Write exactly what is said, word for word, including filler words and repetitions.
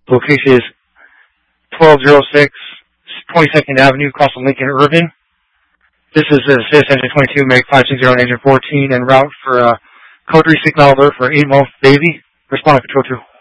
Location is twelve oh six twenty-second Avenue, across from Lincoln Irving. This is uh, Citizen Engine twenty-two, Meg five six zero, Engine fourteen, en route for uh, code three six nine alert for eight-month baby. Respond to Control two.